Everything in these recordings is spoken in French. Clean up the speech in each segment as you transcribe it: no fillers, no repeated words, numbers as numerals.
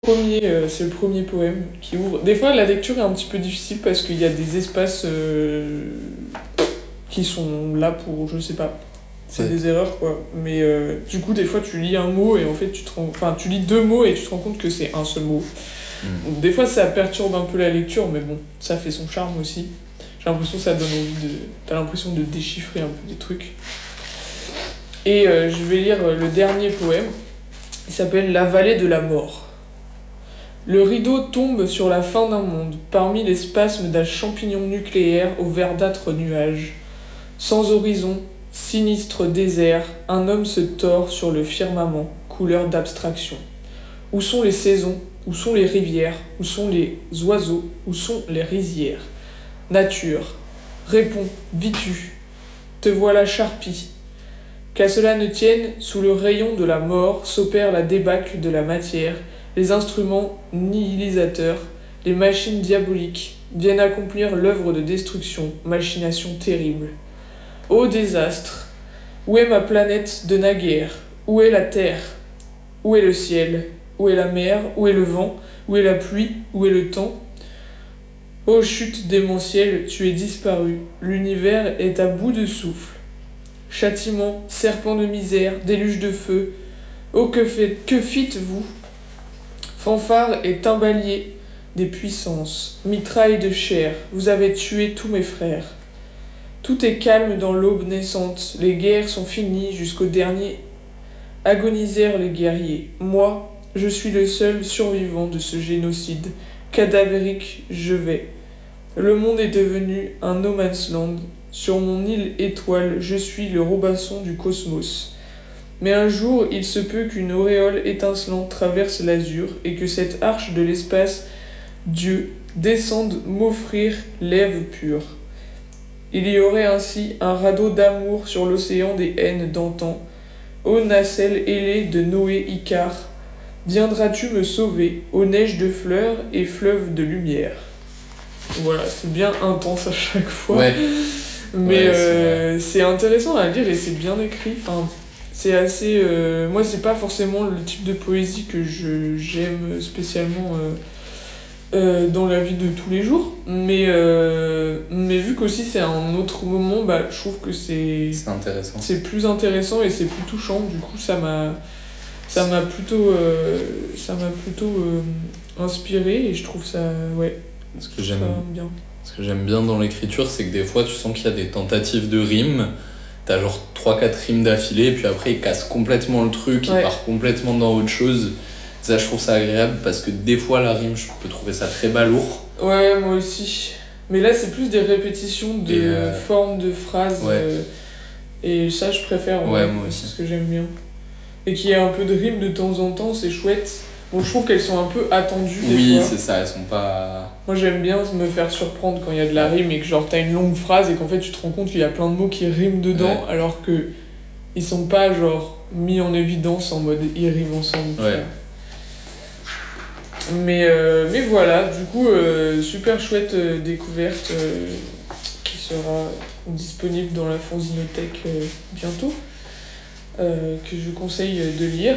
C'est le premier poème qui ouvre. Des fois, la lecture est un petit peu difficile parce qu'il y a des espaces qui sont là pour, je sais pas, c'est des erreurs quoi. Mais du coup, des fois, tu lis un mot et en fait, tu lis deux mots et tu te rends compte que c'est un seul mot. Donc, des fois, ça perturbe un peu la lecture, mais bon, ça fait son charme aussi. J'ai l'impression que ça donne envie de. T'as l'impression de déchiffrer un peu des trucs. Et je vais lire le dernier poème. Il s'appelle La vallée de la mort. Le rideau tombe sur la fin d'un monde, parmi les spasmes d'un champignon nucléaire aux verdâtres nuages. Sans horizon, sinistre désert, un homme se tord sur le firmament, couleur d'abstraction. Où sont les saisons? Où sont les rivières? Où sont les oiseaux? Où sont les rizières? Nature, réponds, vis-tu? Te voilà charpie. Qu'à cela ne tienne, sous le rayon de la mort s'opère la débâcle de la matière. Les instruments nihilisateurs, les machines diaboliques, viennent accomplir l'œuvre de destruction, machination terrible. Ô désastre! Où est ma planète de naguère? Où est la terre? Où est le ciel? Où est la mer? Où est le vent? Où est la pluie? Où est le temps? Ô chute démentielle, tu es disparu, l'univers est à bout de souffle. Châtiment, serpent de misère, déluge de feu, ô que fîtes-vous? Fanfare et timbalier des puissances, mitraille de chair, vous avez tué tous mes frères. Tout est calme dans l'aube naissante, les guerres sont finies jusqu'au dernier. Agonisèrent les guerriers. Moi, je suis le seul survivant de ce génocide. Cadavérique, je vais. Le monde est devenu un no man's land. Sur mon île étoile, je suis le Robinson du cosmos. Mais un jour, il se peut qu'une auréole étincelante traverse l'azur et que cette arche de l'espace, Dieu, descende m'offrir l'Ève pure. Il y aurait ainsi un radeau d'amour sur l'océan des haines d'antan. Ô nacelle ailée de Noé Icare, viendras-tu me sauver, aux neiges de fleurs et fleuves de lumière? Voilà, c'est bien intense à chaque fois. Ouais. Mais c'est intéressant à lire et c'est bien écrit. Enfin, c'est assez. Moi, c'est pas forcément le type de poésie que j'aime spécialement dans la vie de tous les jours. Mais vu qu'aussi c'est un autre moment, bah, je trouve que c'est intéressant. C'est plus intéressant et c'est plus touchant. Du coup, ça m'a plutôt inspiré et je trouve ça Ce que j'aime bien dans l'écriture, c'est que des fois tu sens qu'il y a des tentatives de rimes. T'as genre 3-4 rimes d'affilée, et puis après il casse complètement le truc, il part complètement dans autre chose. Ça, je trouve ça agréable parce que des fois la rime, je peux trouver ça très balourd. Ouais, moi aussi. Mais là, c'est plus des répétitions de formes de phrases. Et ça, je préfère. Ouais, moi aussi. C'est ce que j'aime bien. Et qu'il y ait un peu de rime de temps en temps, c'est chouette. Bon, je trouve qu'elles sont un peu attendues des fois. Oui, c'est ça, elles sont pas... Moi, j'aime bien me faire surprendre quand il y a de la rime et que genre t'as une longue phrase et qu'en fait tu te rends compte qu'il y a plein de mots qui riment dedans alors que ils sont pas genre mis en évidence en mode ils riment ensemble. Ouais. Mais voilà, du coup, super chouette découverte qui sera disponible dans la Fanzinothèque bientôt, que je conseille de lire.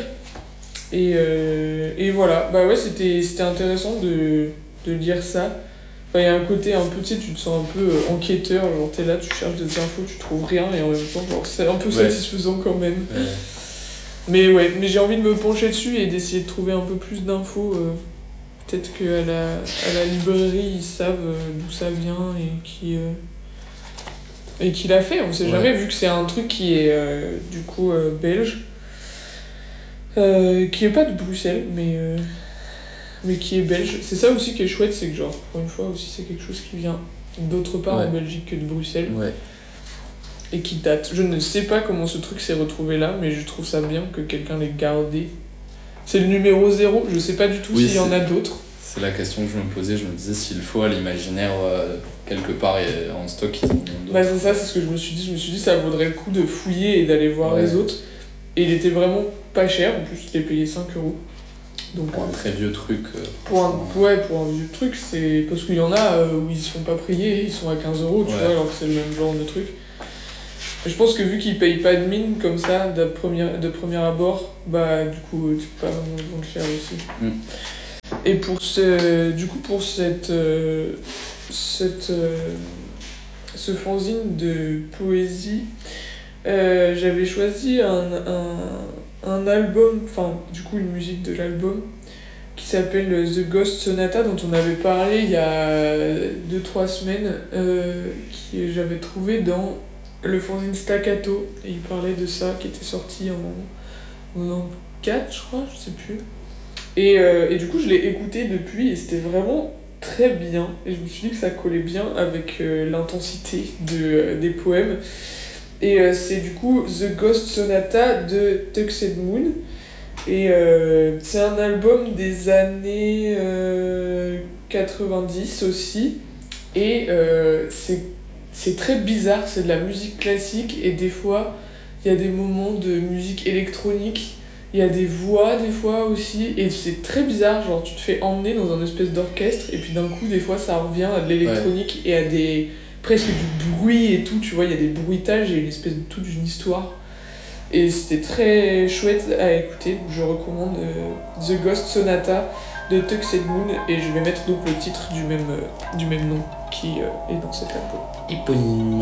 Et voilà, bah ouais, c'était intéressant de lire ça. Enfin, il y a un côté un peu, tu sais, tu te sens un peu enquêteur, genre t'es là, tu cherches des infos, tu trouves rien, et en même temps, genre, c'est un peu satisfaisant quand même. Mais j'ai envie de me pencher dessus et d'essayer de trouver un peu plus d'infos. Peut-être qu'à la librairie, ils savent d'où ça vient et qui l'a fait, on sait jamais, vu que c'est un truc qui est du coup belge. Qui est pas de Bruxelles, mais qui est belge. C'est ça aussi qui est chouette, c'est que genre, pour une fois aussi, c'est quelque chose qui vient d'autre part en Belgique que de Bruxelles. Et qui date. Je ne sais pas comment ce truc s'est retrouvé là, mais je trouve ça bien que quelqu'un l'ait gardé. C'est le numéro 0, je sais pas du tout s'il y en a d'autres. C'est la question que je me posais, je me disais s'il faut à l'imaginaire quelque part en stock ils en ont d'autres. Bah c'est ça, c'est ce que je me suis dit ça vaudrait le coup de fouiller et d'aller voir les autres. Et il était vraiment pas cher, en plus je l'ai payé 5€. Donc, pour un très vieux truc. Pour un vieux truc, c'est parce qu'il y en a où ils se font pas prier, ils sont à 15€, tu vois, alors que c'est le même genre de truc. Et je pense que vu qu'ils payent pas de mine comme ça, de premier abord, bah du coup, tu peux pas vraiment le cher aussi. Et pour ce fanzine de poésie, j'avais choisi un album, enfin du coup une musique de l'album, qui s'appelle The Ghost Sonata, dont on avait parlé il y a 2-3 semaines, que j'avais trouvé dans le fanzine Staccato, et il parlait de ça, qui était sorti en 94, je crois, je sais plus. Et du coup, je l'ai écouté depuis, et c'était vraiment très bien, et je me suis dit que ça collait bien avec l'intensité des poèmes. Et c'est du coup The Ghost Sonata de Tuxedo Moon. Et c'est un album des années 90 aussi. Et c'est très bizarre, c'est de la musique classique et des fois il y a des moments de musique électronique, il y a des voix des fois aussi, et c'est très bizarre, genre tu te fais emmener dans un espèce d'orchestre et puis d'un coup des fois ça revient à de l'électronique et à presque du bruit et tout, tu vois, il y a des bruitages et une espèce de toute une histoire. Et c'était très chouette à écouter, je recommande The Ghost Sonata de Tuxedo Moon, et je vais mettre donc le titre du même nom qui est dans cet album. Éponyme.